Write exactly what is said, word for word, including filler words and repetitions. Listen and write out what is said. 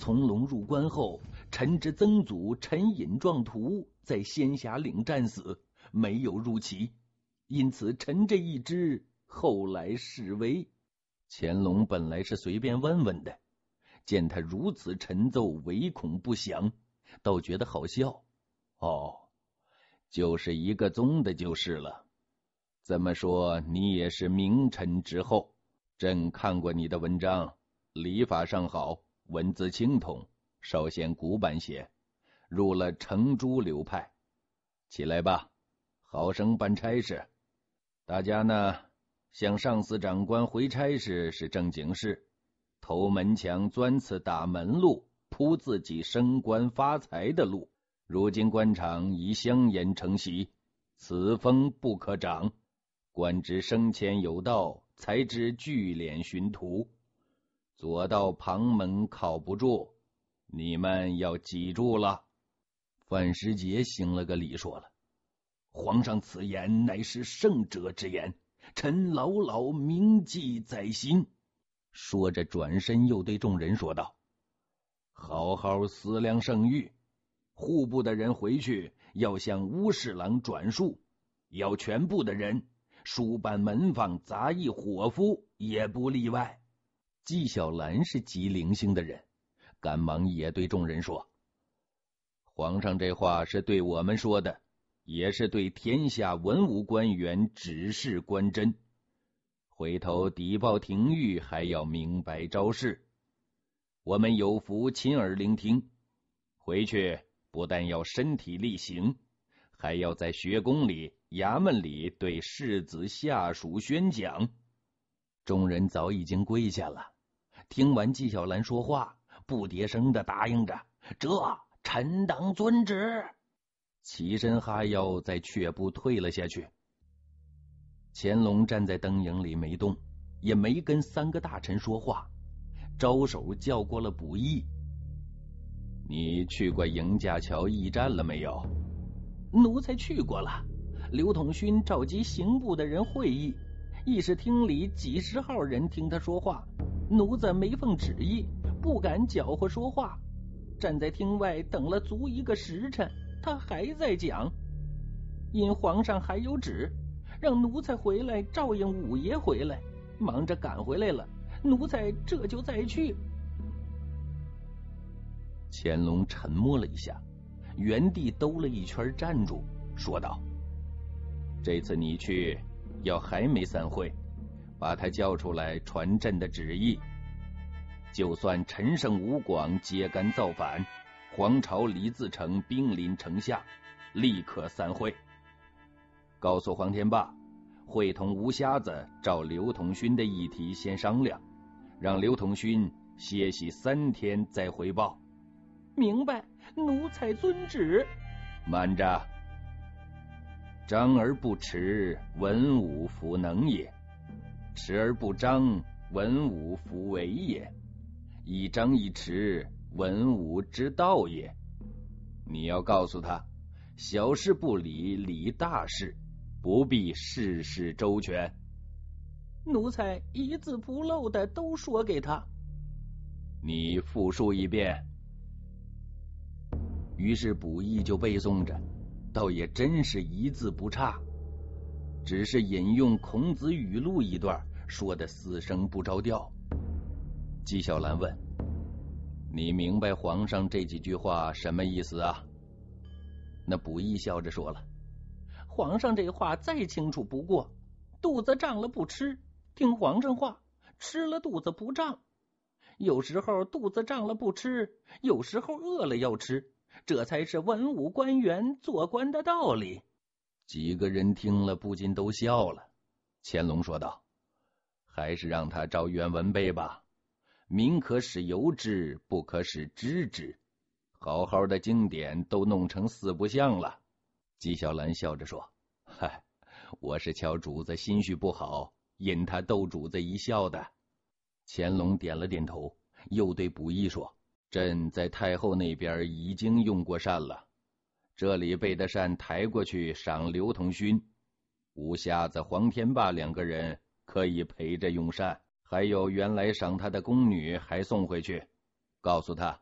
从龙入关后，臣之曾祖陈引壮图在仙霞岭战死，没有入齐，因此臣这一支后来示威。乾隆本来是随便问问的，见他如此陈奏，唯恐不详，倒觉得好笑。哦，就是一个宗的就是了。这么说你也是名臣之后，朕看过你的文章，礼法上好，文字清统，稍显古板些，入了程朱流派。起来吧，好生办差事。大家呢，向上司长官回差事是正经事，偷门墙钻刺大门路，铺自己升官发财的路，如今官场已相沿成习，此风不可长。官职升迁有道，才知聚敛寻途，左道旁门靠不住，你们要记住了。范时杰行了个礼，说了：皇上此言乃是圣者之言，臣牢牢铭记在心。说着转身又对众人说道：好好思量圣谕，户部的人回去要向乌侍郎转述，要全部的人，书办门房杂役伙夫也不例外。纪晓岚是极灵性的人，赶忙也对众人说：皇上这话是对我们说的，也是对天下文武官员指示官箴。回头抵报廷谕还要明白招式，我们有福亲耳聆听。回去不但要身体力行，还要在学宫里、衙门里对世子下属宣讲。众人早已经跪下了，听完纪晓岚说话，不迭声的答应着：这臣等遵旨。起身哈腰，在却步退了下去。乾隆站在灯影里没动，也没跟三个大臣说话，招手叫过了卜义：你去过迎驾桥驿站了没有？奴才去过了。刘统勋召集刑部的人会议，议事厅里几十号人听他说话，奴才没奉旨意，不敢搅和说话，站在厅外等了足一个时辰，他还在讲。因皇上还有旨，让奴才回来照应五爷回来，忙着赶回来了，奴才这就再去。乾隆沉默了一下，原地兜了一圈站住，说道：这次你去要还没散会，把他叫出来传朕的旨意。就算陈胜吴广揭竿造反，黄巢李自成兵临城下，立刻散会。告诉黄天霸，会同吴瞎子照刘统勋的议题先商量，让刘统勋歇息三天再回报。明白，奴才遵旨。慢着，张而不弛，文武弗能也；弛而不张，文武弗为也。一张一弛，文武之道也。你要告诉他，小事不理，理大事，不必事事周全。奴才一字不漏的都说给他。你复述一遍。于是卜义就背诵着，倒也真是一字不差，只是引用孔子语录一段，说的死生不着调。纪晓岚问：你明白皇上这几句话什么意思啊？那卜义笑着说了：皇上这话再清楚不过，肚子胀了不吃，听皇上话，吃了肚子不胀。有时候肚子胀了不吃，有时候饿了要吃，这才是文武官员做官的道理。几个人听了不禁都笑了。乾隆说道：还是让他照原文背吧，民可使由之，不可使知之。好好的经典都弄成四不像了。纪晓岚笑着说：嗨，我是瞧主子心绪不好，引他逗主子一笑的。乾隆点了点头，又对卜义说：朕在太后那边已经用过膳了，这里备的膳抬过去赏刘统勋，吴瞎子、黄天霸两个人可以陪着用膳，还有原来赏他的宫女还送回去，告诉他